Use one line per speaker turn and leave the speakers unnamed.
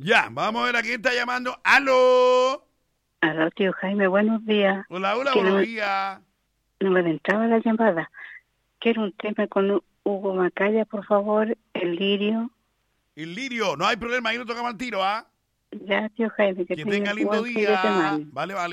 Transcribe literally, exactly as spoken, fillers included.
Ya, vamos a ver a quién está llamando. ¡Aló!
Aló, tío Jaime, buenos días.
Hola, hola,
Que
buenos
no,
días.
no me entraba la llamada. Quiero un tema con Hu- Hugo Macaya, por favor, el lirio.
El Lirio, no hay problema, ahí no tocamos al tiro, ¿ah?
Ya, tío Jaime, que
Que
tenga
tenga lindo
buen fin de
día.
semana.
Vale, vale.